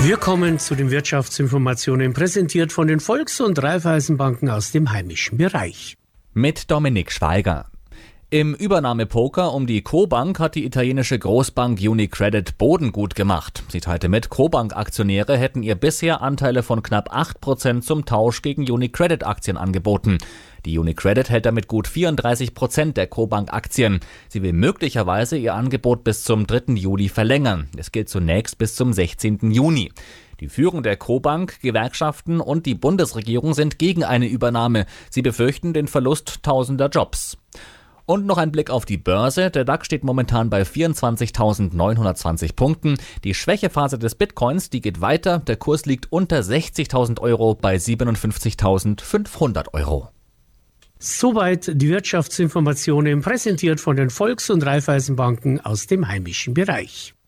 Wir kommen zu den Wirtschaftsinformationen, präsentiert von den Volks- und Raiffeisenbanken aus dem heimischen Bereich. Mit Dominik Schweiger. Im Übernahmepoker um die Cobank hat die italienische Großbank UniCredit Boden gut gemacht. Sie teilte mit, Cobank-Aktionäre hätten ihr bisher Anteile von knapp 8% zum Tausch gegen UniCredit-Aktien angeboten. Die UniCredit hält damit gut 34% der Cobank-Aktien. Sie will möglicherweise ihr Angebot bis zum 3. Juli verlängern. Es gilt zunächst bis zum 16. Juni. Die Führung der Cobank, Gewerkschaften und die Bundesregierung sind gegen eine Übernahme. Sie befürchten den Verlust tausender Jobs. Und noch ein Blick auf die Börse. Der DAX steht momentan bei 24.920 Punkten. Die Schwächephase des Bitcoins, die geht weiter. Der Kurs liegt unter 60.000 Euro bei 57.500 Euro. Soweit die Wirtschaftsinformationen, präsentiert von den Volks- und Raiffeisenbanken aus dem heimischen Bereich.